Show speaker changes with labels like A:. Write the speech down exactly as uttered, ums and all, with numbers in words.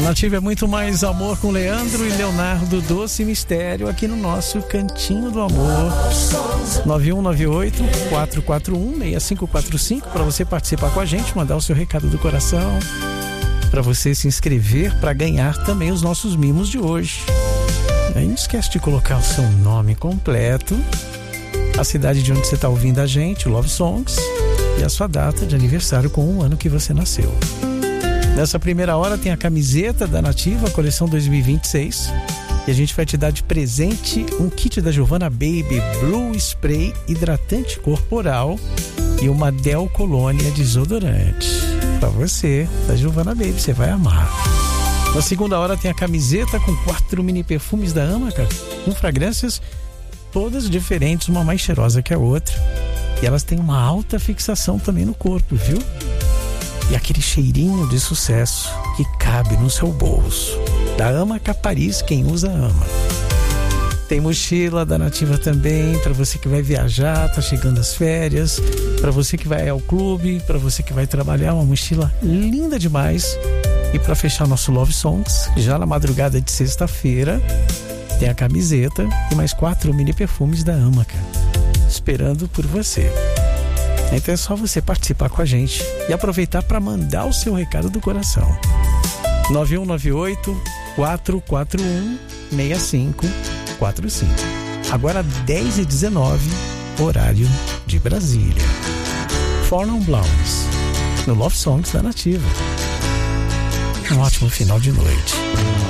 A: A Nativa é muito mais amor com Leandro e Leonardo Doce Mistério aqui no nosso Cantinho do Amor. nove um nove oito, quatro quatro um, seis cinco quatro cinco para você participar com a gente, mandar o seu recado do coração, para você se inscrever para ganhar também os nossos mimos de hoje. Aí não esquece de colocar o seu nome completo, a cidade de onde você está ouvindo a gente, o Love Songs, e a sua data de aniversário com o ano que você nasceu. Nessa primeira hora tem a camiseta da Nativa, coleção dois mil e vinte e seis. E a gente vai te dar de presente um kit da Giovanna Baby Blue Spray hidratante corporal e uma Del Colônia desodorante. Pra você, da Giovanna Baby, você vai amar. Na segunda hora tem a camiseta com quatro mini perfumes da Amaca, com fragrâncias todas diferentes, uma mais cheirosa que a outra. E elas têm uma alta fixação também no corpo, viu? E aquele cheirinho de sucesso que cabe no seu bolso. Da Amaca Paris, quem usa ama. Tem mochila da Nativa também, para você que vai viajar, tá chegando as férias, para você que vai ao clube, para você que vai trabalhar, uma mochila linda demais. E para fechar nosso Love Songs, já na madrugada de sexta-feira, tem a camiseta e mais quatro mini perfumes da Amaca, esperando por você. Então é só você participar com a gente e aproveitar para mandar o seu recado do coração. nove um nove oito, quatro quatro um, seis cinco quatro cinco. Agora dez e dezenove, horário de Brasília. Four Non Blondes, no Love Songs da Nativa. Um ótimo final de noite.